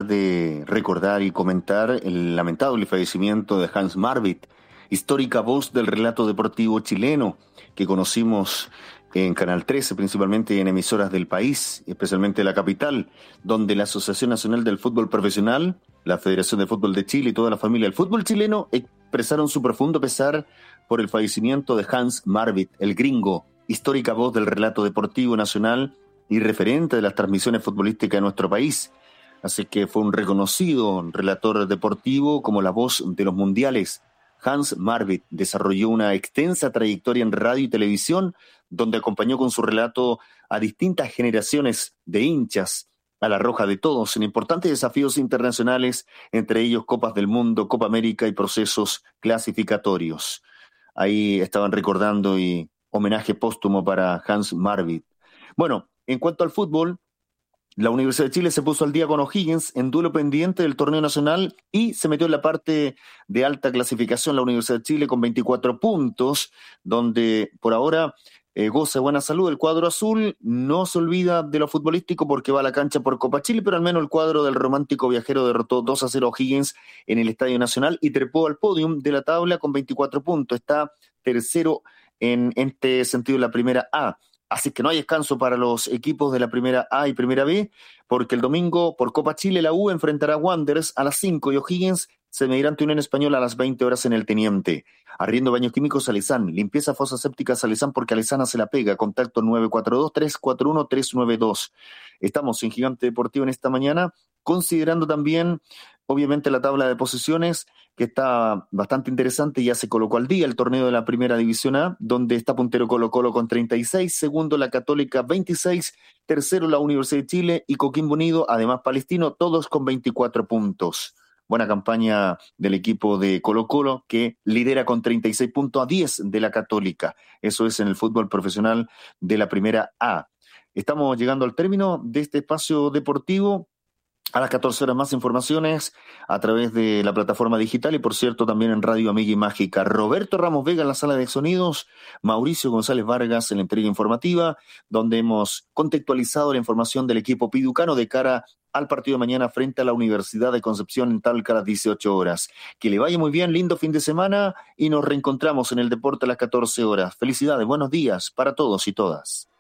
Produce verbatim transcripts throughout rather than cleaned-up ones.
de recordar y comentar el lamentable fallecimiento de Hans Marwitz, histórica voz del relato deportivo chileno que conocimos en Canal trece, principalmente y en emisoras del país, especialmente la capital, donde la Asociación Nacional del Fútbol Profesional, la Federación de Fútbol de Chile y toda la familia del fútbol chileno expresaron su profundo pesar por el fallecimiento de Hans Marwitz, el gringo, histórica voz del relato deportivo nacional y referente de las transmisiones futbolísticas de nuestro país. Así que fue un reconocido relator deportivo como la voz de los mundiales. Hans Marwitz desarrolló una extensa trayectoria en radio y televisión, donde acompañó con su relato a distintas generaciones de hinchas a la roja de todos en importantes desafíos internacionales, entre ellos Copas del Mundo, Copa América y procesos clasificatorios. Ahí estaban recordando y homenaje póstumo para Hans Marwitz. Bueno, en cuanto al fútbol, la Universidad de Chile se puso al día con O'Higgins en duelo pendiente del torneo nacional y se metió en la parte de alta clasificación la Universidad de Chile con veinticuatro puntos, donde por ahora eh, goza de buena salud. El cuadro azul no se olvida de lo futbolístico porque va a la cancha por Copa Chile, pero al menos el cuadro del romántico viajero derrotó dos a cero a O'Higgins en el Estadio Nacional y trepó al podium de la tabla con veinticuatro puntos. Está tercero en este sentido en la primera A. Así que no hay descanso para los equipos de la primera A y primera B, porque el domingo por Copa Chile la U enfrentará a Wanderers a las cinco y O'Higgins se medirá ante Unión Española a las veinte horas en el Teniente. Arriendo Baños Químicos Alesán, limpieza fosa séptica Alesán porque Alesana se la pega. Contacto nueve cuatro dos, tres cuatro uno, tres nueve dos. Estamos en Gigante Deportivo en esta mañana, considerando también, obviamente, la tabla de posiciones, que está bastante interesante. Ya se colocó al día el torneo de la Primera División A, donde está puntero Colo Colo con treinta y seis, segundo la Católica veintiséis, tercero la Universidad de Chile y Coquimbo Unido, además Palestino, todos con veinticuatro puntos. Buena campaña del equipo de Colo Colo, que lidera con treinta y seis puntos a diez de la Católica. Eso es en el fútbol profesional de la Primera A. Estamos llegando al término de este espacio deportivo. A las catorce horas más informaciones a través de la plataforma digital y por cierto también en Radio Amiga y Mágica. Roberto Ramos Vega en la sala de sonidos, Mauricio González Vargas en la entrega informativa, donde hemos contextualizado la información del equipo piducano de cara al partido de mañana frente a la Universidad de Concepción en Talca a las dieciocho horas. Que le vaya muy bien, lindo fin de semana y nos reencontramos en el deporte a las catorce horas. Felicidades, buenos días para todos y todas.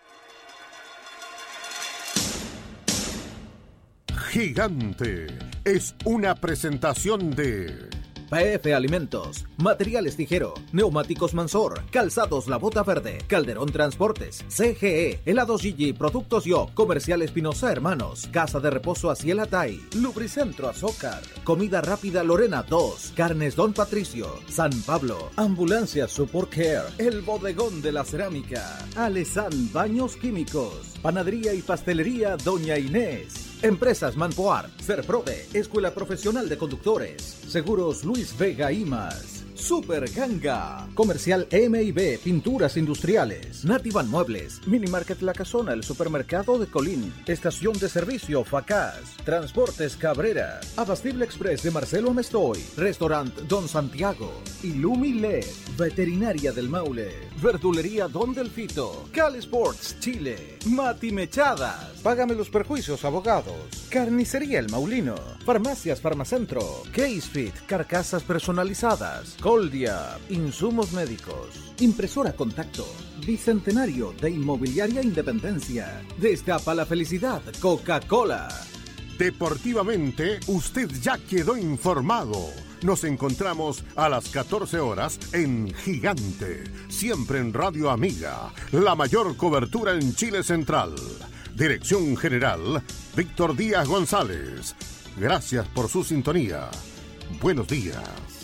Gigante es una presentación de P F Alimentos, Materiales Tijero, Neumáticos Mansor, Calzados La Bota Verde, Calderón Transportes, C G E, Helados Gigi, Productos Yo, Comercial Espinosa Hermanos, Casa de Reposo Aciel Atay, Lubricentro Azócar, Comida Rápida Lorena dos, Carnes Don Patricio, San Pablo, Ambulancia Support Care, El Bodegón de la Cerámica, Alesan Baños Químicos, Panadería y Pastelería Doña Inés, Empresas Manpoar, Serprode, Escuela Profesional de Conductores, Seguros Luis Vega y más. Super Ganga, Comercial M y B, Pinturas Industriales, Nativan Muebles, Minimarket La Casona, el Supermercado de Colín, Estación de Servicio Facaz, Transportes Cabrera, Abastible Express de Marcelo Amestoy, Restaurant Don Santiago, Illumi L E D, Veterinaria del Maule, Verdulería Don Delfito, Cali Sports Chile, Mati Mechadas, Págame los Perjuicios Abogados, Carnicería El Maulino, Farmacias Farmacentro, Case Fit, Carcasas Personalizadas, Coldia, Insumos Médicos, Impresora Contacto, Bicentenario de Inmobiliaria Independencia, Destapa la Felicidad, Coca-Cola. Deportivamente, usted ya quedó informado. Nos encontramos a las catorce horas en Gigante, siempre en Radio Amiga, la mayor cobertura en Chile Central. Dirección General, Víctor Díaz González. Gracias por su sintonía. Buenos días.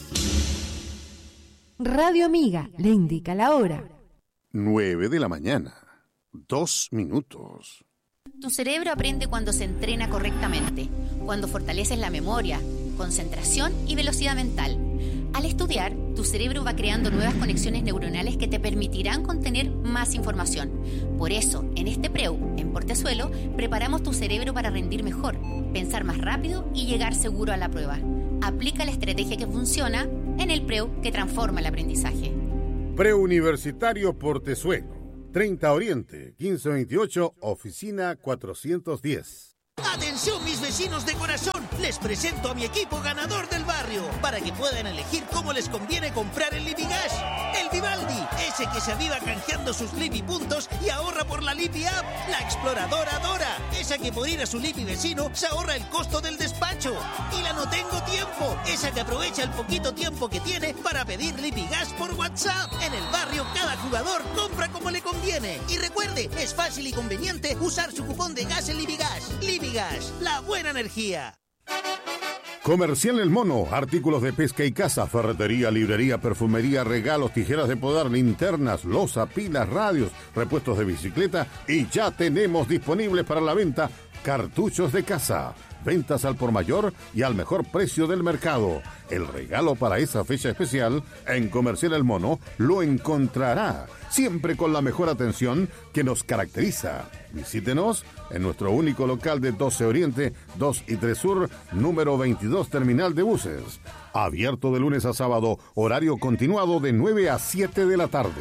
Radio Amiga le indica la hora. Nueve de la mañana. Dos minutos. Tu cerebro aprende cuando se entrena correctamente, cuando fortaleces la memoria, concentración y velocidad mental. Al estudiar, tu cerebro va creando nuevas conexiones neuronales que te permitirán contener más información. Por eso, en este Preu, en Portezuelo, preparamos tu cerebro para rendir mejor, pensar más rápido y llegar seguro a la prueba. Aplica la estrategia que funciona en el Preu que transforma el aprendizaje. Preuniversitario Portezuelo, treinta Oriente, quince veintiocho, oficina cuatrocientos diez. Atención mis vecinos de corazón, les presento a mi equipo ganador del barrio, para que puedan elegir cómo les conviene comprar el Lipigas. El Vivaldi, ese que se aviva canjeando sus Lipi puntos y ahorra por la Lipi App. La exploradora Dora, esa que por ir a su Lipi vecino se ahorra el costo del despacho. Y la No Tengo Tiempo, esa que aprovecha el poquito tiempo que tiene para pedir Lipigas por WhatsApp. En el barrio cada jugador compra como le conviene. Y recuerde, es fácil y conveniente usar su cupón de gas en Lipigas. Lipigas, la buena energía. Comercial El Mono, artículos de pesca y caza, ferretería, librería, perfumería, regalos, tijeras de podar, linternas, loza, pilas, radios, repuestos de bicicleta y ya tenemos disponibles para la venta cartuchos de caza. Ventas al por mayor y al mejor precio del mercado. El regalo para esa fecha especial en Comercial El Mono lo encontrará, siempre con la mejor atención que nos caracteriza. Visítenos en nuestro único local de doce Oriente, dos y tres Sur, número veintidós, Terminal de Buses. Abierto de lunes a sábado, horario continuado de nueve a siete de la tarde.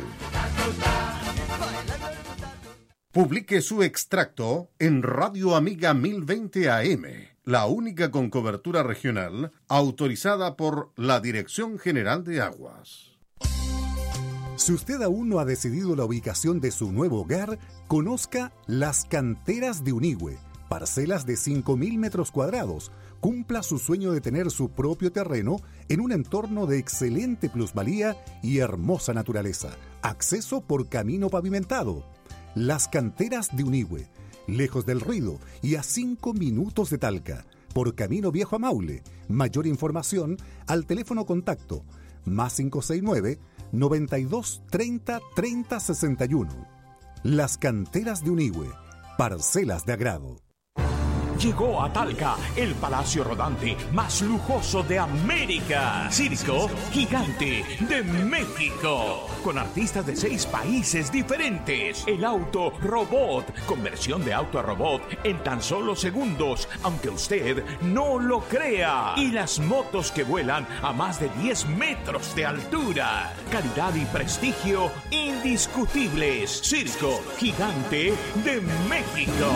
Publique su extracto en Radio Amiga mil veinte A M, la única con cobertura regional autorizada por la Dirección General de Aguas. Si usted aún no ha decidido la ubicación de su nuevo hogar, conozca Las Canteras de Unigüe, parcelas de cinco mil metros cuadrados. Cumpla su sueño de tener su propio terreno en un entorno de excelente plusvalía y hermosa naturaleza. Acceso por camino pavimentado. Las Canteras de Unigüe, lejos del ruido y a cinco minutos de Talca, por Camino Viejo a Maule. Mayor información al teléfono contacto más cinco seis nueve, noventa y dos, treinta, treinta, sesenta y uno. Las Canteras de Unigüe, parcelas de agrado. Llegó a Talca el palacio rodante más lujoso de América. Circo Gigante de México. Con artistas de seis países diferentes. El auto robot. Conversión de auto a robot en tan solo segundos, aunque usted no lo crea. Y las motos que vuelan a más de diez metros de altura. Calidad y prestigio indiscutibles. Circo Gigante de México.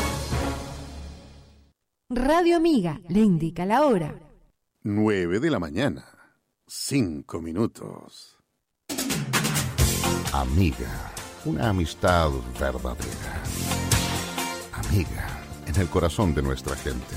Radio Amiga le indica la hora. Nueve de la mañana, cinco minutos. Amiga, una amistad verdadera. Amiga, en el corazón de nuestra gente.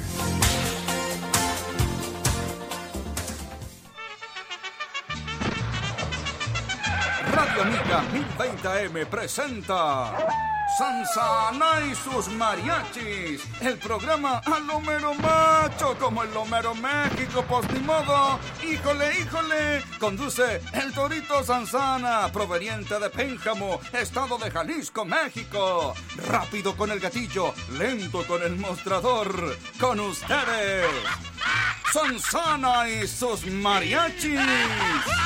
Radio Amiga mil veinte A M presenta Sansana y sus mariachis, el programa a lo mero macho, como el Homero México, pues ni modo. Híjole, híjole, conduce el Torito Sansana, proveniente de Pénjamo, estado de Jalisco, México. Rápido con el gatillo, lento con el mostrador, con ustedes, Sansana y sus mariachis.